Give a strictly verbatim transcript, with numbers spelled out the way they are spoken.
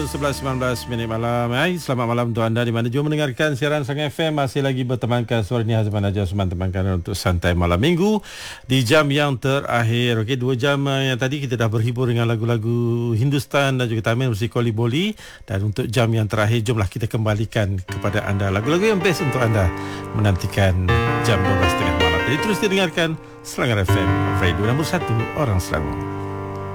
sebelas sembilan belas minit malam. Hai, selamat malam untuk anda di mana juga mendengarkan siaran Sang F M. Masih lagi bertemankan suara ni Hazman Najah Osman, temankan untuk santai malam minggu di jam yang terakhir. Okey, dua jam yang tadi kita dah berhibur dengan lagu-lagu Hindustan dan juga Tamil bersama Koli Boli. Dan untuk jam yang terakhir, jomlah kita kembalikan kepada anda lagu-lagu yang best untuk anda menantikan jam dua belas tiga puluh malam. Jadi terus dengarkan Selangor F M, Radio nombor satu Orang Selangor.